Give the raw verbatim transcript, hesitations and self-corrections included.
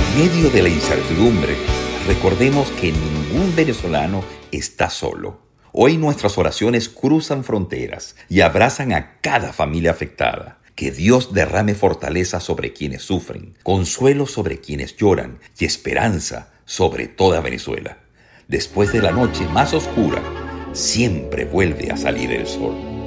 medio de la incertidumbre, recordemos que ningún venezolano está solo. Hoy nuestras oraciones cruzan fronteras y abrazan a cada familia afectada. Que Dios derrame fortaleza sobre quienes sufren, consuelo sobre quienes lloran y esperanza sobre toda Venezuela. Después de la noche más oscura, siempre vuelve a salir el sol.